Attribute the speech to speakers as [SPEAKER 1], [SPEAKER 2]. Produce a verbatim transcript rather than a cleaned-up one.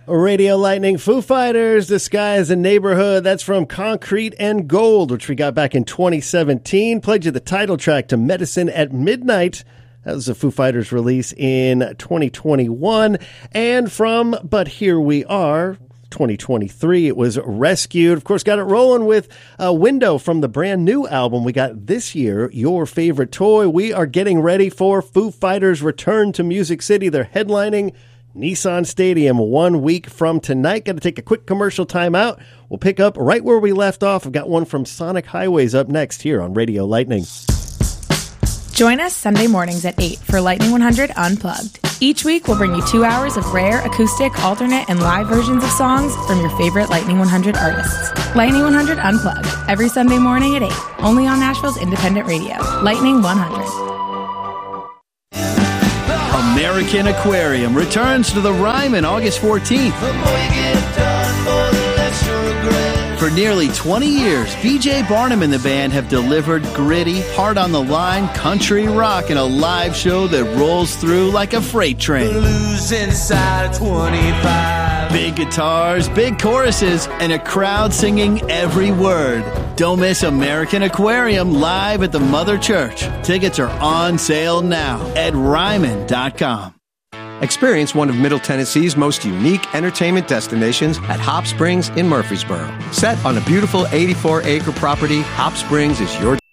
[SPEAKER 1] Radio Lightning, Foo Fighters, The Sky is a Neighborhood. That's from Concrete and Gold, which we got back in twenty seventeen. Played you the title track to Medicine at Midnight. That was a Foo Fighters release in twenty twenty-one. And from But Here We Are, twenty twenty-three, it was Rescued. Of course, got it rolling with a window from the brand new album we got this year, Your Favorite Toy. We are getting ready for Foo Fighters' return to Music City. They're headlining Nissan Stadium one week from tonight. Got to take a quick commercial time out. We'll pick up right where we left off. I've got one from Sonic Highways up next here on Radio Lightning.
[SPEAKER 2] Join us Sunday mornings at eight for Lightning one hundred Unplugged. Each week, we'll bring you two hours of rare, acoustic, alternate, and live versions of songs from your favorite Lightning one hundred artists. Lightning one hundred Unplugged, every Sunday morning at eight, only on Nashville's independent radio. Lightning one hundred.
[SPEAKER 3] American Aquarium returns to the Ryman August fourteenth. For nearly twenty years, B J Barnum and the band have delivered gritty, heart-on-the-line country rock in a live show that rolls through like a freight train. Blues inside twenty-five. Big guitars, big choruses, and a crowd singing every word. Don't miss American Aquarium live at the Mother Church. Tickets are on sale now at Ryman dot com.
[SPEAKER 4] Experience one of Middle Tennessee's most unique entertainment destinations at Hop Springs in Murfreesboro. Set on a beautiful eighty-four acre property, Hop Springs is your